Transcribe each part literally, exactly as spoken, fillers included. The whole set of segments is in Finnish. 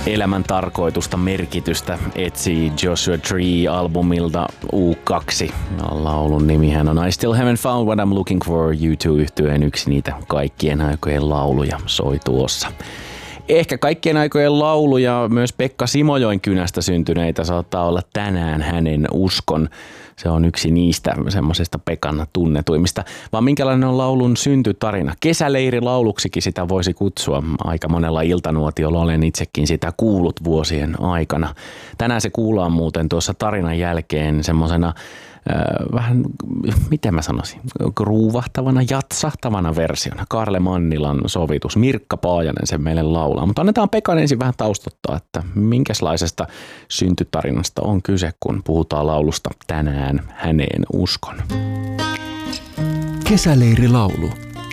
Elämän tarkoitusta, merkitystä etsii Joshua Tree-albumilta U kaksi. Laulun nimihän on I Still Haven't Found What I'm Looking For. U kaksi -yhtyeen yksi niitä kaikkien aikojen lauluja soi tuossa. Ehkä kaikkien aikojen lauluja myös Pekka Simojoen kynästä syntyneitä saattaa olla tänään hänen Uskon. Se on yksi niistä semmoisesta Pekan tunnetuimmista. Vaan minkälainen on laulun syntytarina? Kesäleiri lauluksikin sitä voisi kutsua. Aika monella iltanuotiolla olen itsekin sitä kuullut vuosien aikana. Tänään se kuullaan muuten tuossa tarinan jälkeen semmoisena vähän, miten mä sanoisin, gruuvahtavana, jatsahtavana versiona. Kaarle Mannilan sovitus. Mirkka Paajanen sen meille laulaa. Mutta annetaan Pekan ensin vähän taustottaa, että minkälaisesta syntytarinasta on kyse, kun puhutaan laulusta tänään häneen Uskon. Kesäleirilaulu.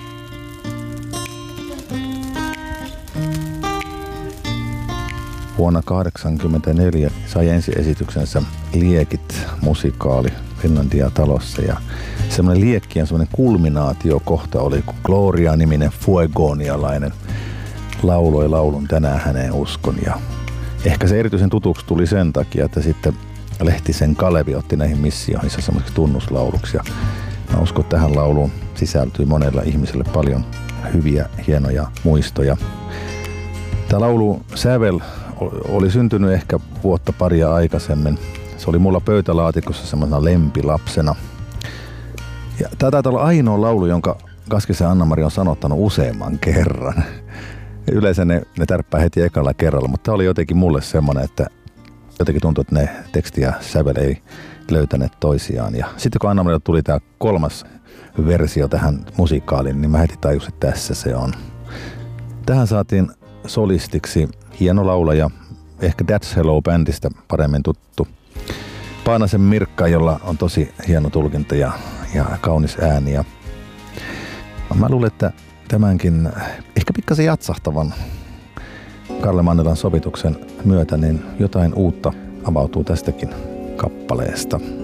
Vuonna tuhatyhdeksänsataakahdeksankymmentäneljä sai ensiesityksensä Liekit musikaali Finlandia-talossa ja semmoinen liekkien semmoinen kulminaatiokohta oli, kun Gloria-niminen fuegonialainen lauloi laulun Tänään häneen Uskon. Ja ehkä se erityisen tutuksi tuli sen takia, että sitten Lehtisen Kalevi otti näihin missioihinsa semmoiseksi tunnuslauluksi. Ja mä uskon, että tähän lauluun sisältyi monella ihmiselle paljon hyviä, hienoja muistoja. Tämä laulu sävel oli syntynyt ehkä vuotta paria aikaisemmin. Se oli mulla pöytälaatikossa semmoisena lempilapsena. Ja tämä taitaa olla ainoa laulu, jonka Kaskisen Anna-Mari on sanottanut useamman kerran. Yleensä ne, ne tärppää heti ekalla kerralla, mutta tämä oli jotenkin mulle semmoinen, että jotenkin tuntui, että ne teksti ja sävel ei löytäneet toisiaan. Ja sitten kun Anna-Marilla tuli tämä kolmas versio tähän musiikaaliin, niin mä heti tajusin, että tässä se on. Tähän saatiin solistiksi hieno laulaja, ehkä That's Hello-bändistä paremmin tuttu Paanasen Mirkka, jolla on tosi hieno tulkinta ja, ja kaunis ääni. Ja mä luulen, että tämänkin ehkä pikkasen jatsahtavan Kaarle Mannilan sovituksen myötä niin jotain uutta avautuu tästäkin kappaleesta.